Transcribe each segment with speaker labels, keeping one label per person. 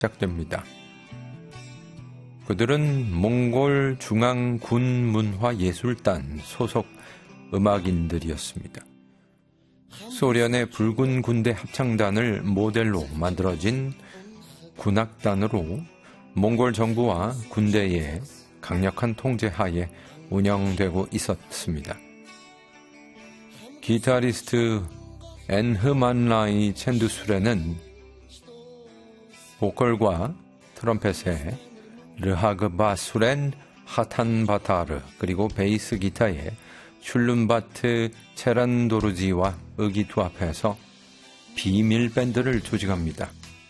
Speaker 1: 시작됩니다. 그들은 몽골 중앙군문화예술단 소속 음악인들이었습니다. 소련의 붉은 군대 합창단을 모델로 만들어진 군악단으로 몽골 정부와 군대의 강력한 통제하에 운영되고 있었습니다. 기타리스트 엔흐만라이 첸두수레는 보컬과 트럼펫에 르하그바수렌 하탄바타르 그리고 베이스 기타에 슐룸바트 체란도르지와 의기투합해서 비밀 밴드를 조직합니다.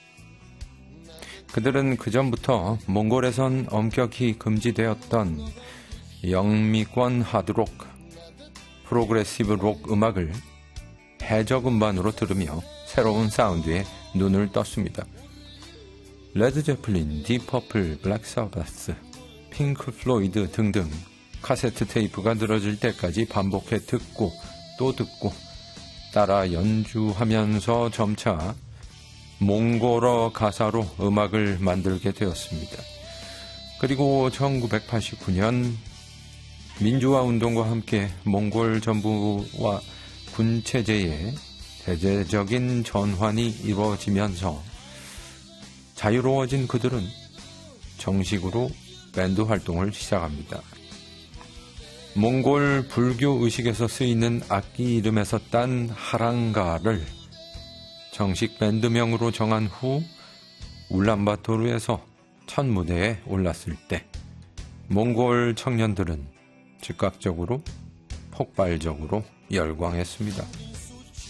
Speaker 1: 그들은 그전부터 몽골에선 엄격히 금지되었던 영미권 하드록, 프로그레시브 록 음악을 해적 음반으로 들으며 새로운 사운드에 눈을 떴습니다. 레드 제플린, 딥퍼플, 블랙 서바스, 핑크 플로이드 등등 카세트 테이프가 늘어질 때까지 반복해 듣고 또 듣고 따라 연주하면서 점차 몽골어 가사로 음악을 만들게 되었습니다. 그리고 1989년 민주화 운동과 함께 몽골 정부와 군체제의 대대적인 전환이 이루어지면서 자유로워진 그들은 정식으로 밴드 활동을 시작합니다. 몽골 불교 의식에서 쓰이는 악기 이름에서 딴 하랑가를 정식 밴드명으로 정한 후 울란바토르에서 첫 무대에 올랐을 때 몽골 청년들은 즉각적으로 폭발적으로 열광했습니다.